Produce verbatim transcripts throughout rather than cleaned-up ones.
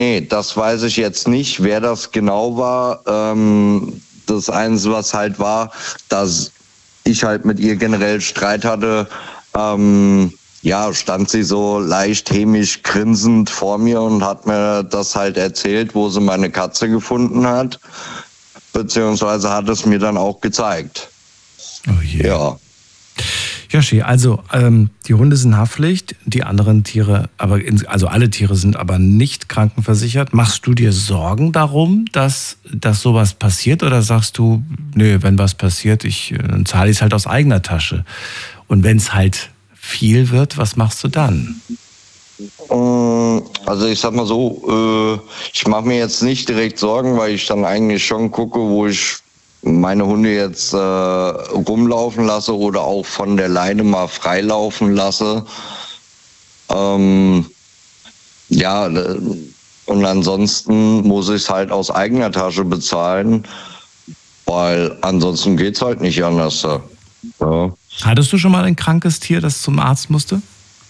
Nee, das weiß ich jetzt nicht, wer das genau war. Ähm, das Einzige, was halt war, dass ich halt mit ihr generell Streit hatte, ähm, ja, stand sie so leicht hämisch grinsend vor mir und hat mir das halt erzählt, wo sie meine Katze gefunden hat, beziehungsweise hat es mir dann auch gezeigt. Oh je. Ja. Joshi, also ähm, die Hunde sind Haftpflicht, die anderen Tiere, aber in, also alle Tiere sind aber nicht krankenversichert. Machst du dir Sorgen darum, dass, dass sowas passiert, oder sagst du, nö, wenn was passiert, ich dann zahle ich es halt aus eigener Tasche? Und wenn es halt viel wird, was machst du dann? Also ich sag mal so, äh, ich mache mir jetzt nicht direkt Sorgen, weil ich dann eigentlich schon gucke, wo ich meine Hunde jetzt äh, rumlaufen lasse oder auch von der Leine mal freilaufen lasse. Ähm, ja, und ansonsten muss ich es halt aus eigener Tasche bezahlen, weil ansonsten geht's halt nicht anders. Ja. Hattest du schon mal ein krankes Tier, das zum Arzt musste?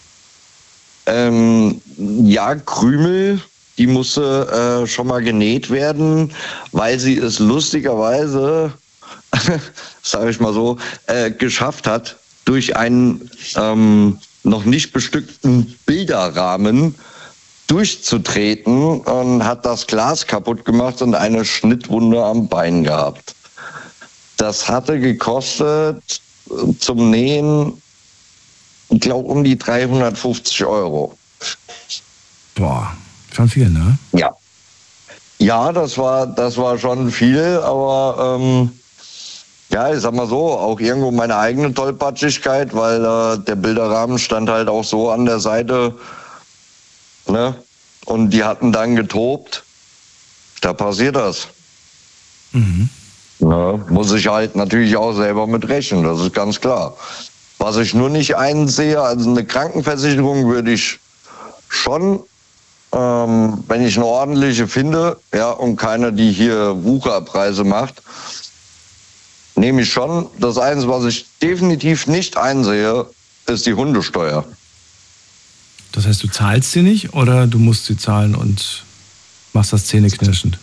Ähm, ja, Krümel. Die musste äh, schon mal genäht werden, weil sie es lustigerweise, sage ich mal so, äh, geschafft hat, durch einen ähm, noch nicht bestückten Bilderrahmen durchzutreten und hat das Glas kaputt gemacht und eine Schnittwunde am Bein gehabt. Das hatte gekostet zum Nähen, ich glaube, um die dreihundertfünfzig Euro. Boah. Schon viel, ne? Ja. Ja, das war, das war schon viel, aber ähm, ja, ich sag mal so, auch irgendwo meine eigene Tollpatschigkeit, weil äh, der Bilderrahmen stand halt auch so an der Seite, ne? Und die hatten dann getobt. Da passiert das. Mhm. Ja, muss ich halt natürlich auch selber mit rechnen, das ist ganz klar. Was ich nur nicht einsehe, also eine Krankenversicherung würde ich schon, Ähm, wenn ich eine ordentliche finde, ja, und keine, die hier Wucherpreise macht, nehme ich schon. Das Einzige, was ich definitiv nicht einsehe, ist die Hundesteuer. Das heißt, du zahlst sie nicht oder du musst sie zahlen und machst das zähneknirschend?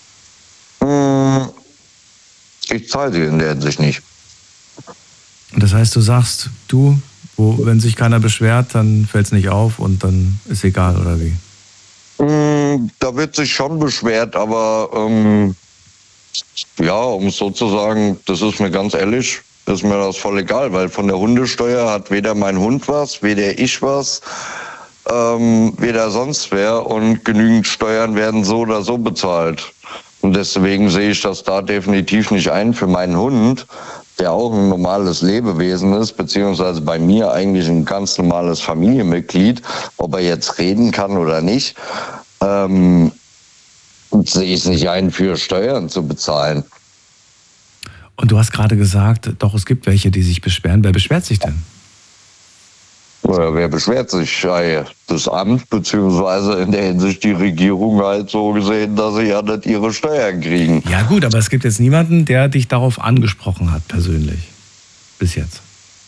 Ich zahle sie in der Hinsicht nicht. Das heißt, du sagst, du, wo, wenn sich keiner beschwert, dann fällt es nicht auf und dann ist egal, oder wie? Da wird sich schon beschwert, aber ähm, ja, um es so zu sagen, das ist mir ganz ehrlich, ist mir das voll egal, weil von der Hundesteuer hat weder mein Hund was, weder ich was, ähm, weder sonst wer, und genügend Steuern werden so oder so bezahlt. Und deswegen sehe ich das da definitiv nicht ein für meinen Hund, der auch ein normales Lebewesen ist, beziehungsweise bei mir eigentlich ein ganz normales Familienmitglied, ob er jetzt reden kann oder nicht, ähm, sehe ich es nicht ein, für Steuern zu bezahlen. Und du hast gerade gesagt, doch, es gibt welche, die sich beschweren. Wer beschwert sich denn? Oder wer beschwert sich? Ja, das Amt, beziehungsweise in der Hinsicht die Regierung halt so gesehen, dass sie ja nicht ihre Steuern kriegen. Ja gut, aber es gibt jetzt niemanden, der dich darauf angesprochen hat, persönlich. Bis jetzt.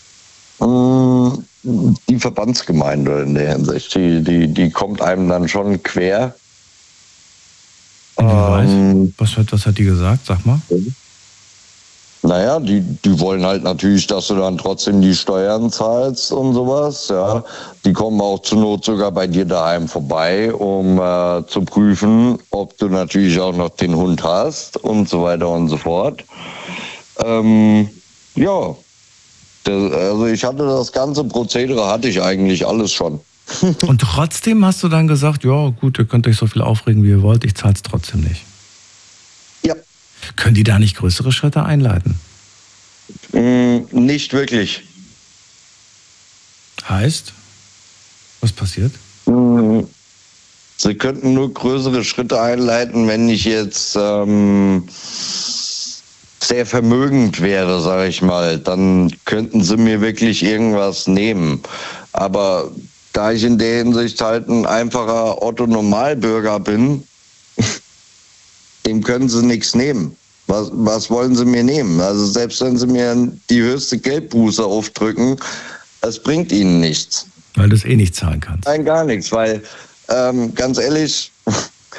Die Verbandsgemeinde in der Hinsicht, die, die, die kommt einem dann schon quer. Ähm, was, hat, was hat die gesagt? Sag mal. Naja, die, die wollen halt natürlich, dass du dann trotzdem die Steuern zahlst und sowas. Ja, die kommen auch zur Not sogar bei dir daheim vorbei, um äh, zu prüfen, ob du natürlich auch noch den Hund hast und so weiter und so fort. Ähm, ja, das, also ich hatte das ganze Prozedere, hatte ich eigentlich alles schon. Und trotzdem hast du dann gesagt, ja gut, ihr könnt euch so viel aufregen, wie ihr wollt, ich zahl's trotzdem nicht. Ja. Können die da nicht größere Schritte einleiten? Mm, nicht wirklich. Heißt? Was passiert? Mm, sie könnten nur größere Schritte einleiten, wenn ich jetzt ähm, sehr vermögend wäre, sage ich mal. Dann könnten sie mir wirklich irgendwas nehmen. Aber da ich in der Hinsicht halt ein einfacher Otto-Normalbürger bin, dem können sie nichts nehmen. Was, was wollen sie mir nehmen? Also selbst wenn sie mir die höchste Geldbuße aufdrücken, es bringt ihnen nichts. Weil du es eh nicht zahlen kannst. Nein, gar nichts, weil ähm, ganz ehrlich,